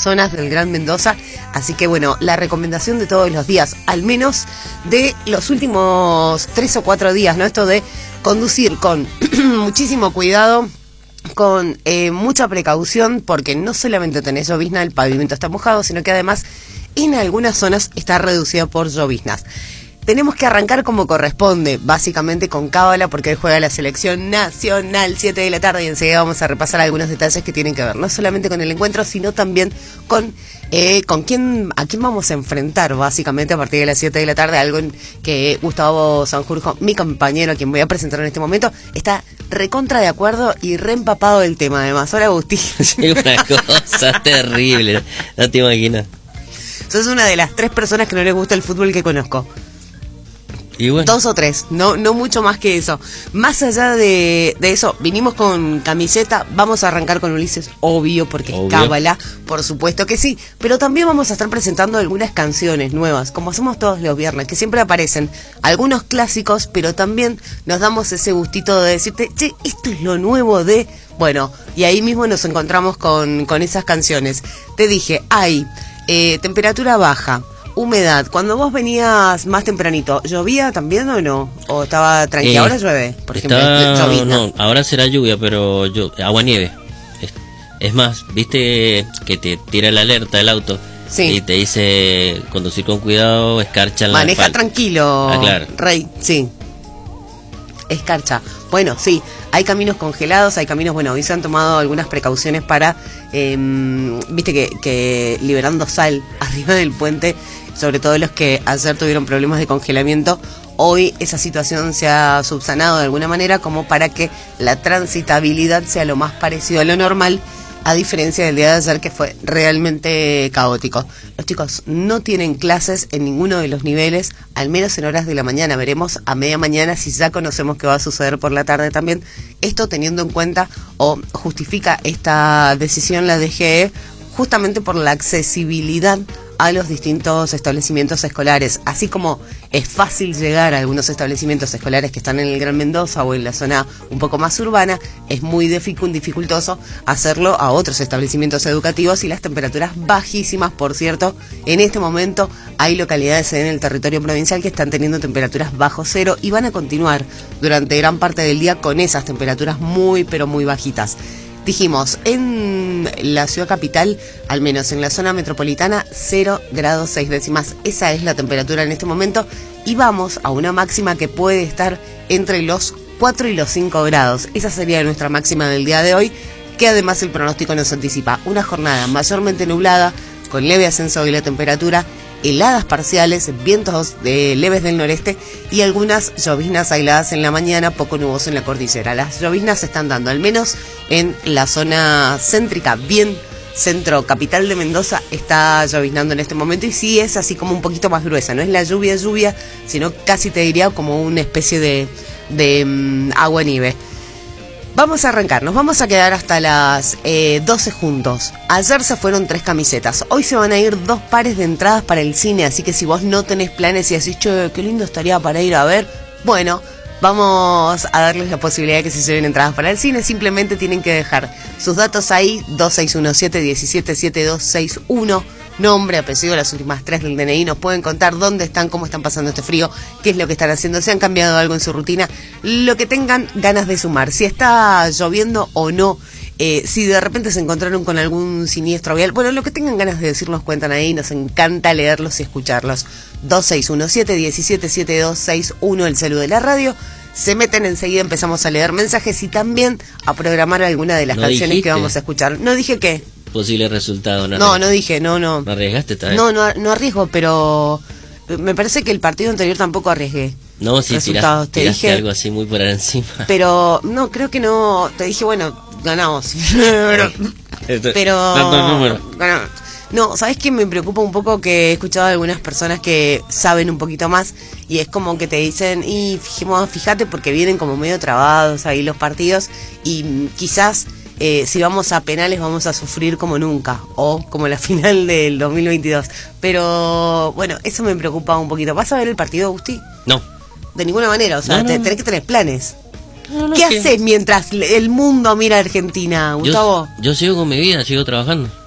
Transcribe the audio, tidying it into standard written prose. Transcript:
zonas del Gran Mendoza. Así que bueno, la recomendación de todos los días, al menos de los últimos 3 o 4 días, ¿no? Esto de conducir con muchísimo cuidado, con mucha precaución, porque no solamente tenés llovizna, el pavimento está mojado, sino que además en algunas zonas está reducido por lloviznas. Tenemos que arrancar como corresponde, básicamente con cábala, porque hoy juega la selección nacional, 7 de la tarde, y enseguida vamos a repasar algunos detalles que tienen que ver no solamente con el encuentro, sino también con a quién vamos a enfrentar, básicamente, a partir de las 7 de la tarde, algo en que Gustavo Sanjurjo, mi compañero, a quien voy a presentar en este momento, está recontra de acuerdo y reempapado del tema, además. Hola, Agustín. Sí, una cosa terrible, no te imaginas. Sos una de las 3 personas que no les gusta el fútbol que conozco. Y bueno. 2 o 3, no mucho más que eso. Más allá de eso, vinimos con camiseta, vamos a arrancar con Ulises, obvio, porque es cábala, por supuesto que sí. Pero también vamos a estar presentando algunas canciones nuevas, como hacemos todos los viernes, que siempre aparecen algunos clásicos, pero también nos damos ese gustito de decirte, che, esto es lo nuevo de... Bueno, y ahí mismo nos encontramos con esas canciones. Te dije, hay temperatura baja, humedad. Cuando vos venías más tempranito, ¿llovía también o no? ¿O estaba tranquila? Ahora llueve, por ejemplo. No, ahora será lluvia, pero agua-nieve. Es más, viste que te tira la alerta del auto. Sí. Y te dice conducir con cuidado, escarcha en la Maneja tranquilo, claro. Rey, sí. Escarcha. Bueno, sí, hay caminos congelados, hay caminos, bueno, hoy se han tomado algunas precauciones para, viste que liberando sal arriba del puente, sobre todo los que ayer tuvieron problemas de congelamiento, hoy esa situación se ha subsanado de alguna manera como para que la transitabilidad sea lo más parecido a lo normal, a diferencia del día de ayer que fue realmente caótico. Los chicos no tienen clases en ninguno de los niveles, al menos en horas de la mañana. Veremos a media mañana si ya conocemos qué va a suceder por la tarde también. Esto teniendo en cuenta o justifica esta decisión la DGE justamente por la accesibilidad a los distintos establecimientos escolares, así como es fácil llegar a algunos establecimientos escolares que están en el Gran Mendoza o en la zona un poco más urbana, es muy dificultoso hacerlo a otros establecimientos educativos y las temperaturas bajísimas, por cierto, en este momento hay localidades en el territorio provincial que están teniendo temperaturas bajo cero y van a continuar durante gran parte del día con esas temperaturas muy pero muy bajitas. Dijimos, en la ciudad capital, al menos en la zona metropolitana, 0 grados 6 décimas. Esa es la temperatura en este momento. Y vamos a una máxima que puede estar entre los 4 y los 5 grados. Esa sería nuestra máxima del día de hoy, que además el pronóstico nos anticipa una jornada mayormente nublada, con leve ascenso de la temperatura, heladas parciales, vientos leves del noreste y algunas lloviznas aisladas en la mañana, poco nuboso en la cordillera. Las lloviznas se están dando, al menos en la zona céntrica, bien centro capital de Mendoza, está lloviznando en este momento y sí es así como un poquito más gruesa, no es la lluvia, sino casi te diría como una especie de agua-nieve. Vamos a arrancar, nos vamos a quedar hasta las 12 juntos. Ayer se fueron 3 camisetas, hoy se van a ir 2 pares de entradas para el cine, así que si vos no tenés planes y decís, che, qué lindo estaría para ir a ver, bueno, vamos a darles la posibilidad de que se lleven entradas para el cine, simplemente tienen que dejar sus datos ahí, 2617-177261, nombre, apellido, las últimas 3 del DNI, nos pueden contar dónde están, cómo están pasando este frío, qué es lo que están haciendo, si han cambiado algo en su rutina, lo que tengan ganas de sumar, si está lloviendo o no, si de repente se encontraron con algún siniestro vial, bueno, lo que tengan ganas de decir nos cuentan ahí, nos encanta leerlos y escucharlos. 2617-177261, el celu de la radio. Se meten enseguida, empezamos a leer mensajes y también a programar alguna de las canciones que vamos a escuchar. No dije qué. Posible resultado, ¿no? No dije, no. ¿No arriesgaste tal vez? No arriesgo, pero me parece que el partido anterior tampoco arriesgué. No, sí, resultados. tiraste algo así muy por encima. Pero no, creo que no. Te dije, bueno, ganamos. pero ganamos. No, ¿sabes qué? Me preocupa un poco que he escuchado a algunas personas que saben un poquito más y es como que te dicen, y fíjate porque vienen como medio trabados ahí los partidos y quizás si vamos a penales vamos a sufrir como nunca o como la final del 2022. Pero bueno, eso me preocupa un poquito. ¿Vas a ver el partido, Agustí? No. De ninguna manera, o sea, no. tenés que tener planes. No, ¿Qué haces mientras el mundo mira a Argentina, Gustavo? Yo sigo con mi vida, sigo trabajando.